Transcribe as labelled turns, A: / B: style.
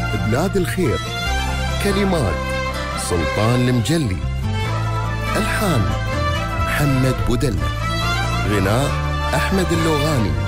A: بلاد الخير. كلمات سلطان المجلي. ألحان محمد بودلة. غناء أحمد اللوغاني.